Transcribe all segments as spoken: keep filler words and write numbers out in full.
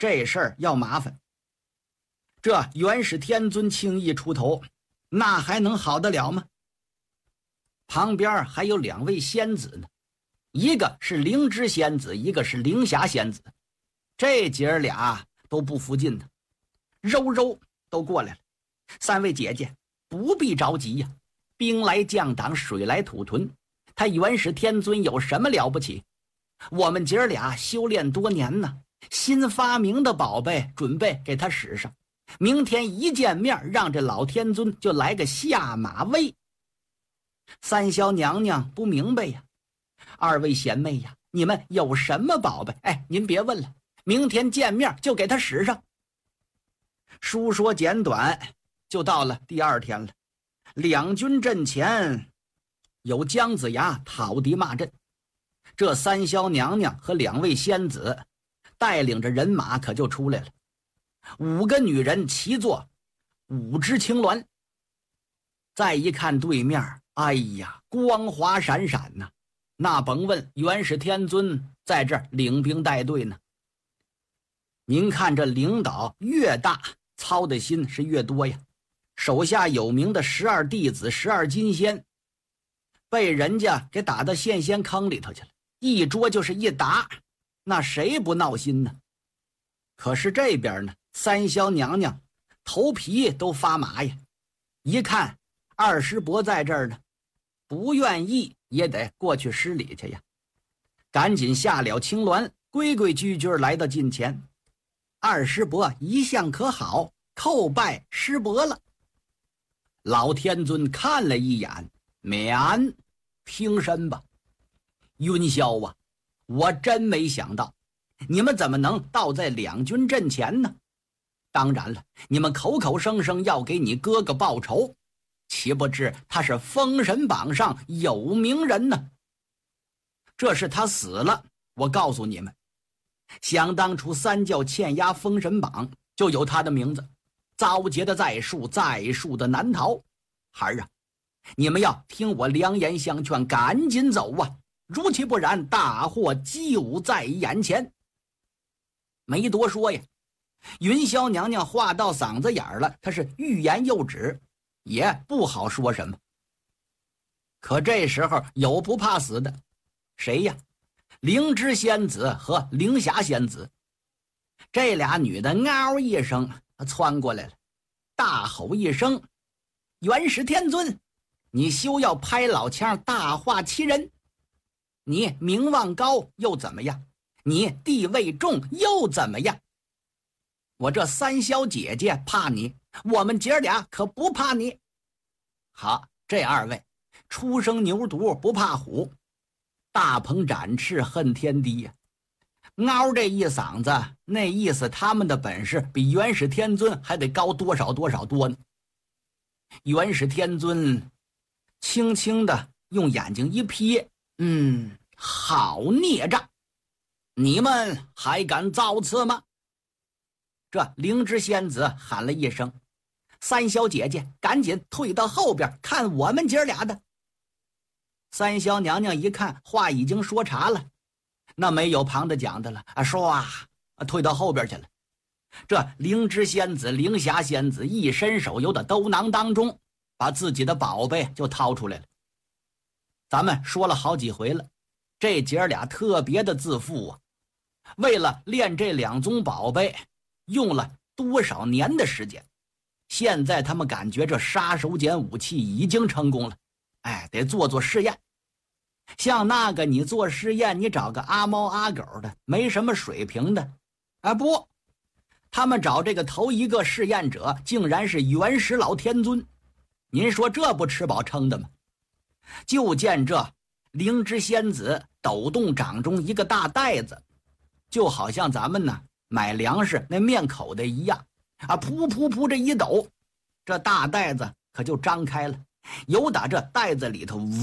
这事儿要麻烦。这元始天尊轻易出头，那还能好得了吗？旁边还有两位仙子呢，一个是灵芝仙子，一个是灵霞仙子。这姐儿俩都不服劲呢，柔柔都过来了。三位姐姐不必着急呀，兵来将挡，水来土屯，他元始天尊有什么了不起？我们姐儿俩修炼多年呢，新发明的宝贝准备给他使上，明天一见面让这老天尊就来个下马威。三霄娘娘不明白呀，二位贤妹呀，你们有什么宝贝？哎，您别问了，明天见面就给他使上。书说简短，就到了第二天了。两军阵前有姜子牙讨敌骂阵，这三霄娘娘和两位仙子带领着人马可就出来了，五个女人齐坐五只青鸾。再一看对面，哎呀，光华闪闪呐、啊！那甭问，元始天尊在这儿领兵带队呢。您看这领导越大，操的心是越多呀。手下有名的十二弟子、十二金仙，被人家给打到陷仙坑里头去了，一捉就是一打，那谁不闹心呢？可是这边呢，三霄娘娘头皮都发麻呀，一看二师伯在这儿呢，不愿意也得过去施礼去呀。赶紧下了青鸾，规规矩矩来到近前。二师伯一向可好，叩拜师伯了。老天尊看了一眼，免平身吧。云霄啊，我真没想到你们怎么能倒在两军阵前呢？当然了，你们口口声声要给你哥哥报仇，岂不知他是封神榜上有名人呢？这是他死了，我告诉你们，想当初三教欠押封神榜就有他的名字，遭劫的在数，在数的难逃。孩儿啊，你们要听我良言相劝，赶紧走啊，如其不然，大祸就在眼前。没多说呀，云霄娘娘话到嗓子眼儿了，她是欲言又止，也不好说什么。可这时候有不怕死的，谁呀？灵芝仙子和灵霞仙子，这俩女的嗷一声窜过来了，大吼一声：元始天尊，你休要拍老腔大话欺人！你名望高又怎么样？你地位重又怎么样？我这三霄姐姐怕你，我们姐俩可不怕你。好，这二位初生牛犊不怕虎，大鹏展翅恨天低呀、啊！嗷这一嗓子，那意思他们的本事比元始天尊还得高多少多少多呢？元始天尊轻轻的用眼睛一瞥，嗯，好孽障，你们还敢造次吗？这灵芝仙子喊了一声：三霄姐姐，赶紧退到后边看我们姐俩的。三霄娘娘一看话已经说岔了，那没有旁的讲的了啊，唰退到后边去了。这灵芝仙子、灵霞仙子一伸手由的兜囊当中把自己的宝贝就掏出来了。咱们说了好几回了，这姐俩特别的自负啊，为了练这两宗宝贝用了多少年的时间，现在他们感觉这杀手锏武器已经成功了，哎，得做做试验。像那个你做试验，你找个阿猫阿狗的没什么水平的啊，不，他们找这个头一个试验者竟然是元始老天尊，您说这不吃饱撑的吗？就见这灵芝仙子抖动掌中一个大袋子，就好像咱们呢买粮食那面口的一样啊，噗噗噗这一抖，这大袋子可就张开了，由打这袋子里头呜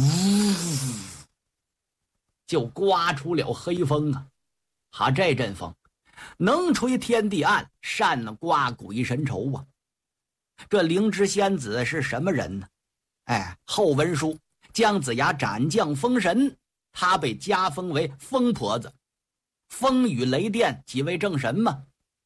就刮出了黑风啊！哈，这阵风能吹天地暗，善刮鬼神愁啊！这灵芝仙子是什么人呢？哎，后文书姜子牙斩将封神，他被加封为风婆子，风雨雷电几位正神嘛，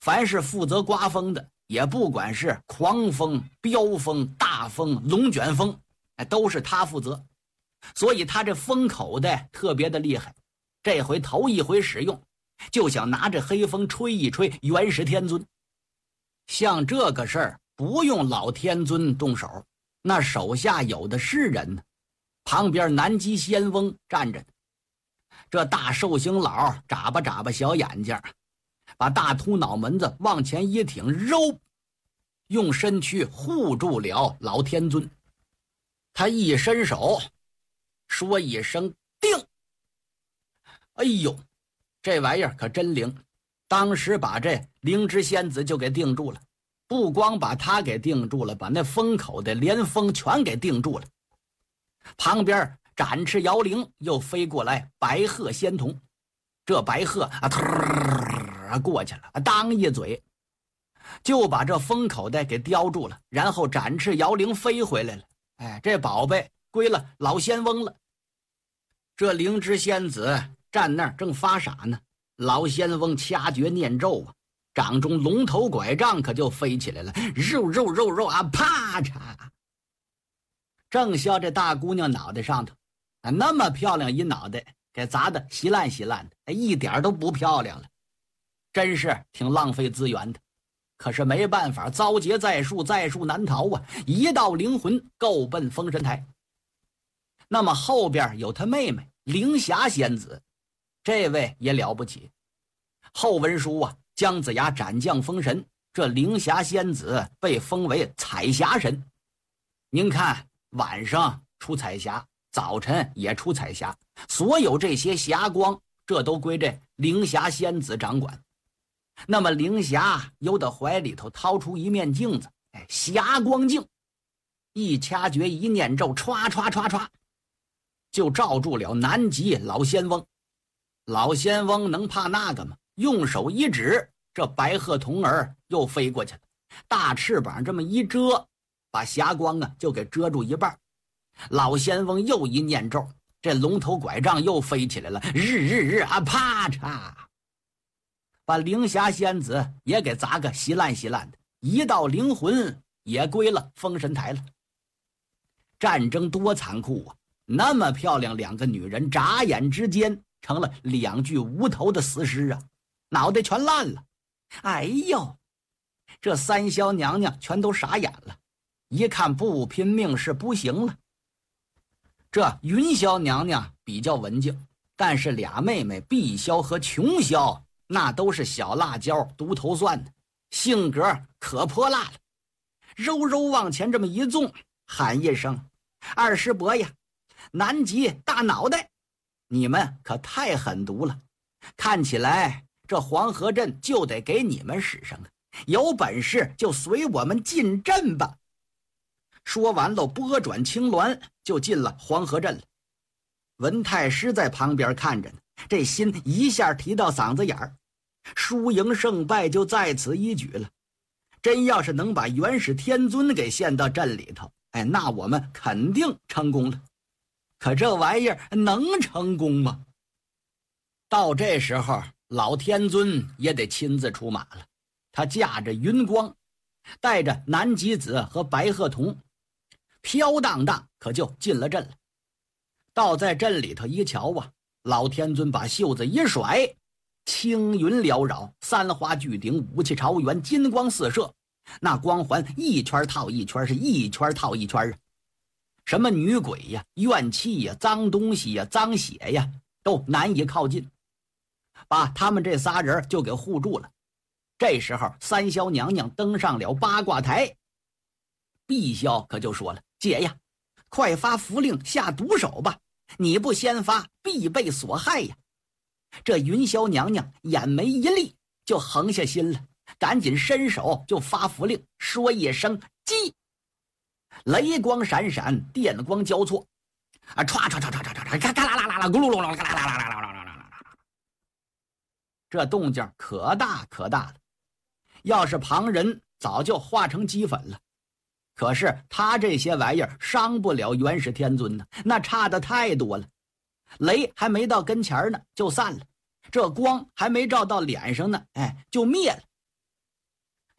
凡是负责刮风的，也不管是狂风、飙风、大风、龙卷风，哎，都是他负责。所以他这风口袋特别的厉害，这回头一回使用，就想拿着黑风吹一吹元始天尊。像这个事儿不用老天尊动手，那手下有的是人呢。旁边南极仙翁站着呢，这大寿星老眨巴眨巴小眼睛，把大秃脑门子往前一挺，揉，用身躯护住了老天尊。他一伸手，说一声定，哎呦，这玩意儿可真灵，当时把这灵芝仙子就给定住了。不光把他给定住了，把那风口的连风全给定住了。旁边展翅摇铃又飞过来白鹤仙童，这白鹤啊，突过去了，当一嘴就把这风口袋给叼住了，然后展翅摇铃飞回来了。哎，这宝贝归了老仙翁了。这灵芝仙子站那儿正发傻呢，老仙翁掐诀念咒啊，掌中龙头拐杖可就飞起来了，肉肉肉肉啊，啪嚓！正削这大姑娘脑袋上头，啊，那么漂亮一脑袋，给砸得稀烂稀烂的，一点都不漂亮了，真是挺浪费资源的。可是没办法，遭劫在树，在树难逃啊！一道灵魂够奔封神台。那么后边有他妹妹灵霞仙子，这位也了不起。后文书啊，姜子牙斩将封神，这灵霞仙子被封为彩霞神。您看，晚上出彩霞，早晨也出彩霞，所有这些霞光，这都归这灵霞仙子掌管。那么灵霞由得怀里头掏出一面镜子，哎，霞光镜，一掐诀一念咒，歘歘歘歘，就罩住了南极老仙翁。老仙翁能怕那个吗？用手一指，这白鹤童儿又飞过去了，大翅膀这么一遮，把霞光啊就给遮住一半。老仙翁又一念咒，这龙头拐杖又飞起来了，日日日啊，啪嚓，把灵霞仙子也给砸个稀烂稀烂的，一道灵魂也归了封神台了。战争多残酷啊！那么漂亮两个女人，眨眼之间成了两具无头的死尸啊，脑袋全烂了。哎呦，这三霄娘娘全都傻眼了，一看不拼命是不行了。这云霄娘娘比较文静，但是俩妹妹碧霄和琼霄那都是小辣椒独头蒜的，性格可泼辣了。柔柔往前这么一纵，喊一声：“二师伯呀，南极大脑袋，你们可太狠毒了！看起来这黄河阵就得给你们使上啊！有本事就随我们进阵吧！”说完了，拨转青鸾就进了黄河阵了。文太师在旁边看着呢，这心一下提到嗓子眼儿，输赢胜败就在此一举了。真要是能把元始天尊给献到阵里头，哎，那我们肯定成功了。可这玩意儿能成功吗？到这时候，老天尊也得亲自出马了。他驾着云光，带着南极子和白鹤童，飘荡荡可就进了阵了。到在阵里头一瞧啊，老天尊把袖子一甩，青云缭绕，三花聚顶，武器朝元，金光四射，那光环一圈套一圈，是一圈套一圈啊！什么女鬼呀、怨气呀、脏东西呀、脏血呀，都难以靠近，把他们这仨人就给护住了。这时候三霄娘娘登上了八卦台，碧霄可就说了：“姐呀，快发符令下毒手吧，你不先发必被所害呀！”这云霄娘娘眼眉一立，就横下心了，赶紧伸手就发符令，说一声击，雷光闪闪，电光交错，啊，唰唰唰唰唰唰，嘎嘎啦啦啦啦，咕噜噜噜，嘎啦啦啦啦啦啦啦啦啦，这动静可大可大了。要是旁人早就化成齑粉了，可是他这些玩意儿伤不了元始天尊呢，那差的太多了。雷还没到跟前呢，就散了；这光还没照到脸上呢，哎，就灭了。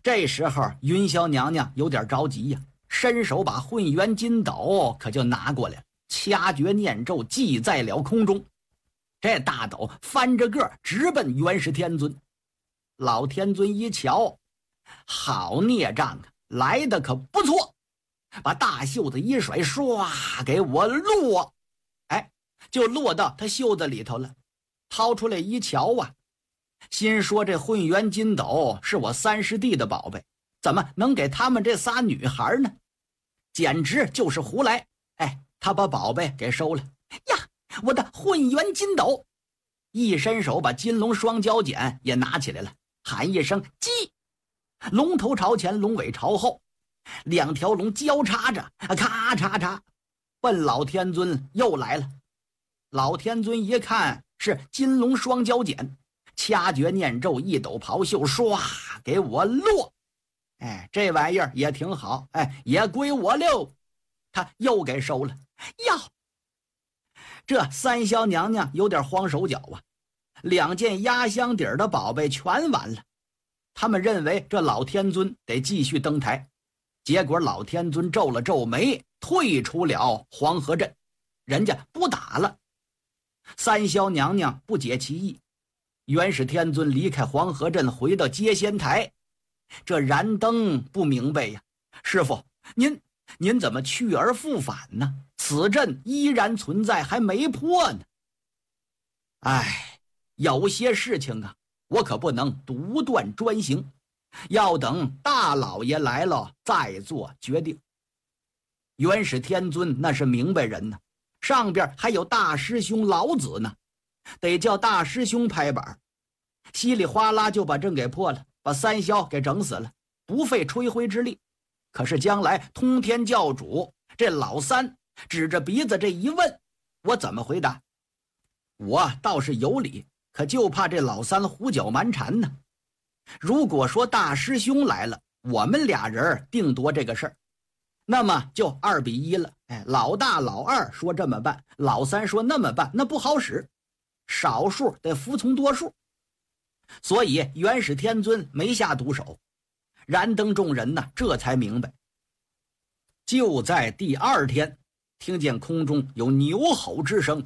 这时候云霄娘娘有点着急呀，伸手把混元金斗可就拿过来了，掐诀念咒，系在了空中。这大斗翻着个直奔元始天尊。老天尊一瞧，好孽障啊，来的可不错，把大袖子一甩，唰给我落，哎，就落到他袖子里头了。掏出来一瞧啊，心说这混元金斗是我三师弟的宝贝，怎么能给他们这仨女孩呢？简直就是胡来！哎，他把宝贝给收了呀，我的混元金斗！一伸手把金龙双交剪也拿起来了，喊一声“鸡”，龙头朝前，龙尾朝后，两条龙交叉着，咔嚓嚓，奔老天尊又来了。老天尊一看是金龙双交剪，掐诀念咒，一抖袍袖，唰给我落。哎，这玩意儿也挺好，哎，也归我溜。他又给收了。哟，这三霄娘娘有点慌手脚啊，两件压箱底儿的宝贝全完了。他们认为这老天尊得继续登台，结果老天尊皱了皱眉，退出了黄河镇，人家不打了。三霄娘娘不解其意，元始天尊离开黄河镇，回到接仙台。这燃灯不明白呀，师父，您您怎么去而复返呢？此阵依然存在，还没破呢。哎，有些事情啊，我可不能独断专行，要等大老爷来了再做决定。元始天尊那是明白人呢，上边还有大师兄老子呢，得叫大师兄拍板。稀里哗啦就把阵给破了，把三霄给整死了，不费吹灰之力。可是将来通天教主这老三指着鼻子这一问，我怎么回答？我倒是有理，可就怕这老三胡搅蛮缠呢。如果说大师兄来了，我们俩人定夺这个事儿，那么就二比一了。哎，老大老二说这么办，老三说那么办，那不好使，少数得服从多数。所以元始天尊没下毒手，燃灯众人呢这才明白。就在第二天，听见空中有牛吼之声，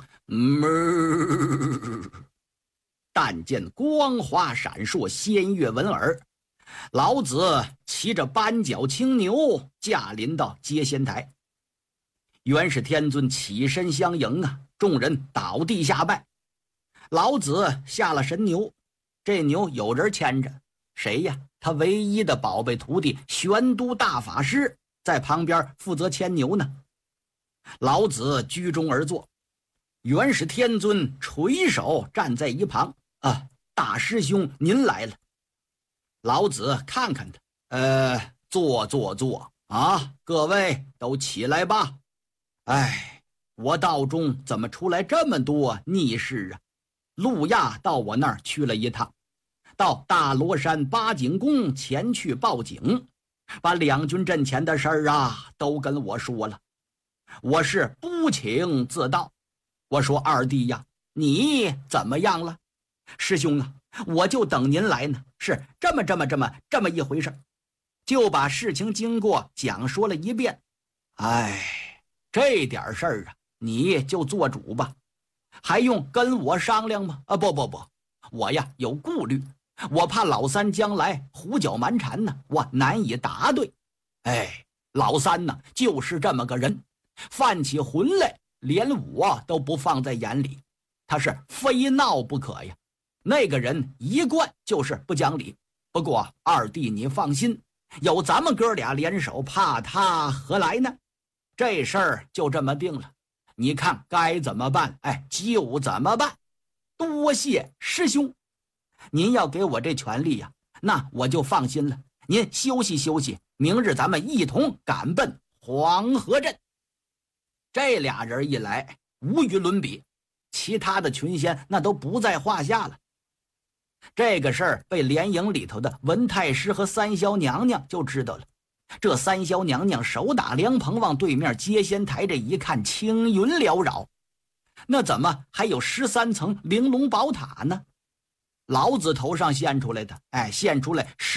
哞，但见光华闪烁，仙乐闻耳。老子骑着斑角青牛驾临到接仙台，元始天尊起身相迎啊，众人倒地下拜。老子下了神牛，这牛有人牵着，谁呀？他唯一的宝贝徒弟玄都大法师在旁边负责牵牛呢。老子居中而坐，元始天尊垂手站在一旁。啊，大师兄您来了。老子看看他，呃，坐坐坐啊，各位都起来吧。哎，我道中怎么出来这么多逆事啊？陆亚到我那儿去了一趟，到大罗山八景宫前去报警，把两军阵前的事儿啊都跟我说了。我是不请自到。我说二弟呀，你怎么样了？师兄啊，我就等您来呢，是这么这么这么这么一回事，就把事情经过讲说了一遍。哎，这点事儿啊，你就做主吧，还用跟我商量吗？啊，不不不，我呀有顾虑，我怕老三将来胡搅蛮缠呢，我难以答对。哎，老三呢就是这么个人，犯起浑来连我都不放在眼里，他是非闹不可呀。那个人一贯就是不讲理。不过二弟你放心，有咱们哥俩联手，怕他何来呢？这事儿就这么定了，你看该怎么办？哎，就怎么办。多谢师兄，您要给我这权利呀，那我就放心了。您休息休息，明日咱们一同赶奔黄河镇。这俩人一来无与伦比，其他的群仙那都不在话下了。这个事儿被连营里头的文太师和三霄娘娘就知道了。这三霄娘娘手打凉棚往对面接仙台这一看，青云缭绕，那怎么还有十三层玲珑宝塔呢？老子头上现出来的，哎，现出来十